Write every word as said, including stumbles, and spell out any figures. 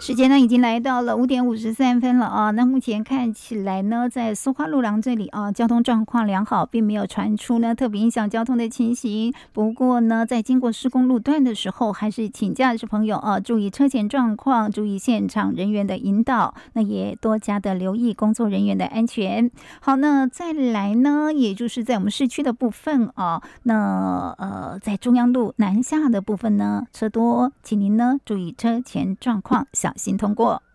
时间呢已经来到了五点五十三分了啊。那目前看起来呢，在苏花路廊这里啊，交通状况良好，并没有传出呢特别影响交通的情形。不过呢，在经过施工路段的时候，还是请驾驶朋友啊注意车前状况，注意现场人员的引导，那也多加的留意工作人员的安全。好，那再来呢，也就是在我们市区的部分啊，那呃，在中央路南下的部分呢，车多，请您呢注意车前状况，小心通过。